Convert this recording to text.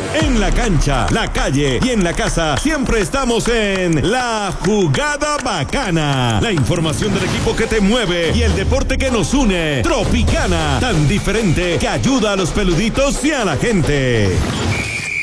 En la cancha, la calle y en la casa siempre estamos en La Jugada Bacana. La información del equipo que te mueve y el deporte que nos une. Tropicana, tan diferente que ayuda a los peluditos y a la gente.